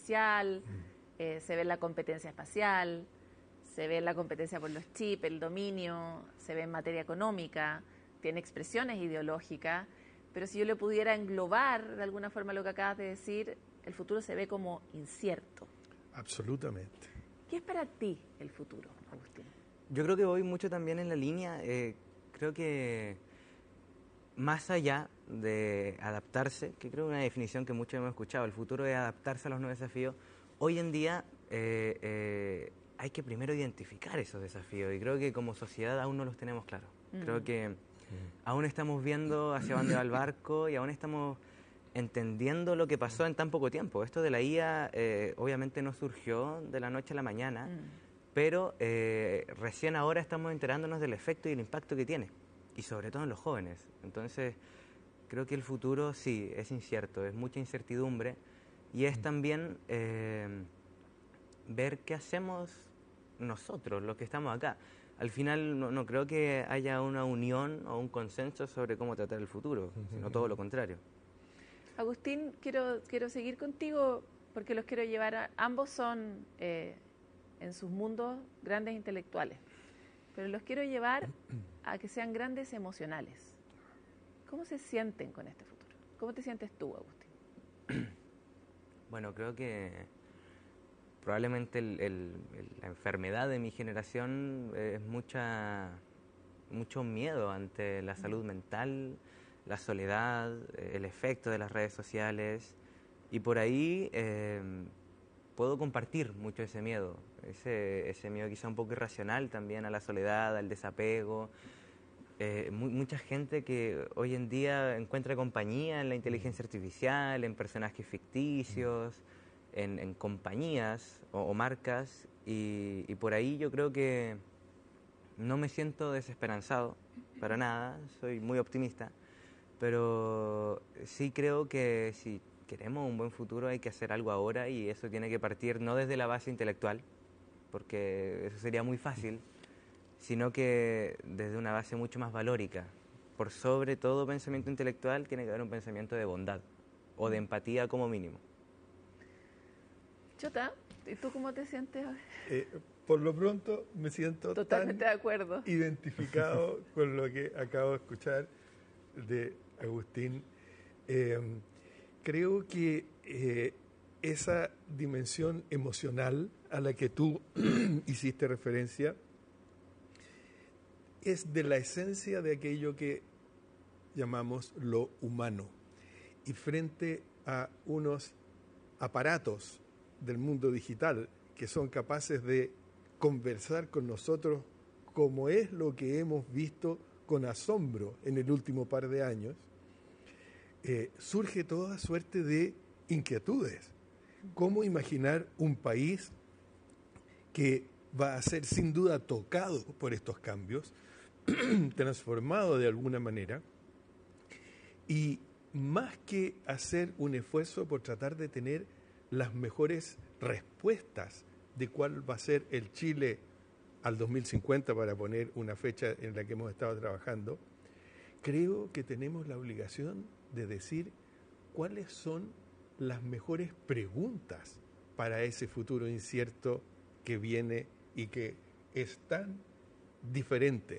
artificial, se ve en la competencia espacial, se ve en la competencia por los chips, el dominio, se ve en materia económica, tiene expresiones ideológicas, pero si yo le pudiera englobar de alguna forma lo que acabas de decir, el futuro se ve como incierto. Absolutamente. ¿Qué es para ti el futuro, Agustín? Yo creo que voy mucho también en la línea, creo que más allá de adaptarse, que creo que es una definición que muchos hemos escuchado, el futuro es adaptarse a los nuevos desafíos, hoy en día hay que primero identificar esos desafíos y creo que como sociedad aún no los tenemos claros. Creo que aún estamos viendo hacia dónde va el barco y aún estamos entendiendo lo que pasó en tan poco tiempo. Esto de la IA obviamente no surgió de la noche a la mañana, pero recién ahora estamos enterándonos del efecto y el impacto que tiene, y sobre todo en los jóvenes. Entonces, creo que el futuro sí, es incierto, es mucha incertidumbre, y es también ver qué hacemos nosotros, los que estamos acá. Al final no creo que haya una unión o un consenso sobre cómo tratar el futuro, sino todo lo contrario. Agustín, quiero seguir contigo porque los quiero llevar ambos son en sus mundos grandes intelectuales, pero los quiero llevar a que sean grandes emocionales. ¿Cómo se sienten con este futuro? ¿Cómo te sientes tú, Agustín? Bueno, creo que probablemente la enfermedad de mi generación es mucho miedo ante la salud mental, la soledad, el efecto de las redes sociales, y por ahí puedo compartir mucho ese miedo, ese miedo quizá un poco irracional también a la soledad, al desapego. Mucha gente que hoy en día encuentra compañía en la inteligencia artificial, en personajes ficticios, en compañías o marcas, y por ahí yo creo que no me siento desesperanzado para nada, soy muy optimista, pero sí creo que si queremos un buen futuro hay que hacer algo ahora, y eso tiene que partir no desde la base intelectual, porque eso sería muy fácil, sino que desde una base mucho más valórica. Por sobre todo pensamiento intelectual tiene que haber un pensamiento de bondad o de empatía como mínimo. Chota, ¿y tú cómo te sientes? Por lo pronto me siento Totalmente de acuerdo, identificado con lo que acabo de escuchar de Agustín. Creo que esa dimensión emocional a la que tú hiciste referencia es de la esencia de aquello que llamamos lo humano. Y frente a unos aparatos del mundo digital que son capaces de conversar con nosotros como es lo que hemos visto con asombro en el último par de años, surge toda suerte de inquietudes. ¿Cómo imaginar un país que va a ser sin duda tocado por estos cambios, transformado de alguna manera, y más que hacer un esfuerzo por tratar de tener las mejores respuestas de cuál va a ser el Chile al 2050, para poner una fecha en la que hemos estado trabajando, creo que tenemos la obligación de decir cuáles son las mejores preguntas para ese futuro incierto que viene y que es tan diferente.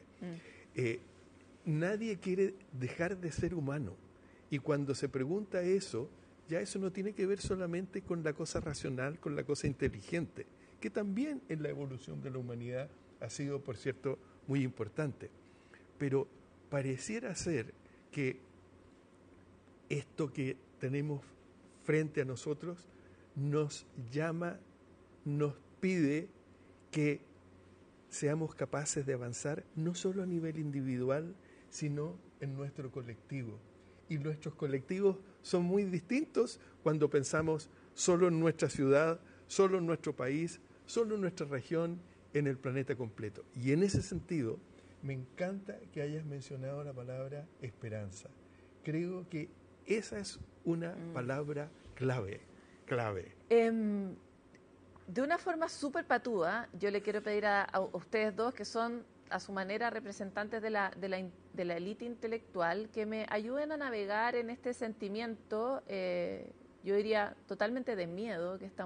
Nadie quiere dejar de ser humano, y cuando se pregunta eso, ya eso no tiene que ver solamente con la cosa racional, con la cosa inteligente, que también en la evolución de la humanidad ha sido, por cierto, muy importante. Pero pareciera ser que esto que tenemos frente a nosotros nos llama, nos pide que seamos capaces de avanzar no solo a nivel individual, sino en nuestro colectivo. Y nuestros colectivos son muy distintos cuando pensamos solo en nuestra ciudad, solo en nuestro país, solo en nuestra región, en el planeta completo. Y en ese sentido, me encanta que hayas mencionado la palabra esperanza. Creo que esa es una palabra clave. De una forma súper patúa, yo le quiero pedir a ustedes dos, que son a su manera representantes de la élite intelectual, que me ayuden a navegar en este sentimiento, yo diría totalmente de miedo, que está